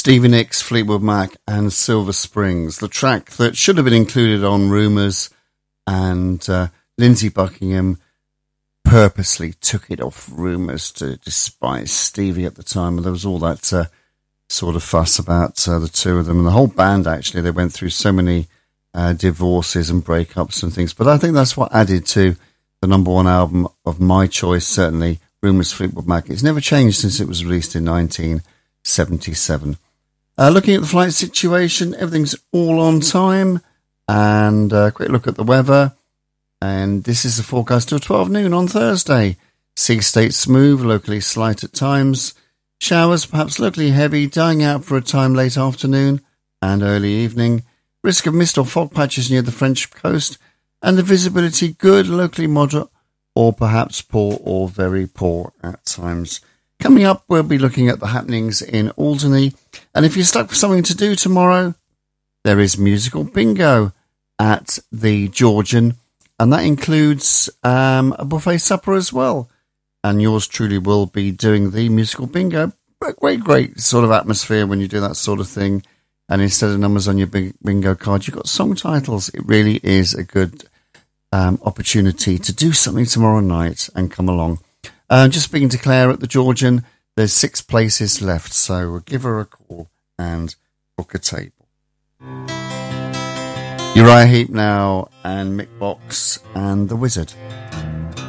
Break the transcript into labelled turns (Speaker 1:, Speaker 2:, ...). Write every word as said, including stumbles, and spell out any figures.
Speaker 1: Stevie Nicks, Fleetwood Mac and Silver Springs, the track that should have been included on Rumours, and uh, Lindsey Buckingham purposely took it off Rumours to despise Stevie at the time. There was all that uh, sort of fuss about uh, the two of them, and the whole band actually, they went through so many uh, divorces and breakups and things, but I think that's what added to the number one album of my choice, certainly Rumours, Fleetwood Mac. It's never changed since it was released in nineteen seventy-seven. Uh, looking at the flight situation, everything's all on time, and a uh, quick look at the weather, and this is the forecast till twelve noon on Thursday. Sea state smooth, locally slight at times, showers perhaps locally heavy, dying out for a time late afternoon and early evening, risk of mist or fog patches near the French coast, and the visibility good, locally moderate, or perhaps poor or very poor at times. Coming up, we'll be looking at the happenings in Alderney. And if you're stuck for something to do tomorrow, there is musical bingo at the Georgian. And that includes um, a buffet supper as well. And yours truly will be doing the musical bingo. Great, great sort of atmosphere when you do that sort of thing. And instead of numbers on your bingo card, you've got song titles. It really is a good um, opportunity to do something tomorrow night and come along. Uh, just speaking to Claire at the Georgian, there's six places left, so give her a call and book a table. Uriah Heep now, and Mick Box and The Wizard.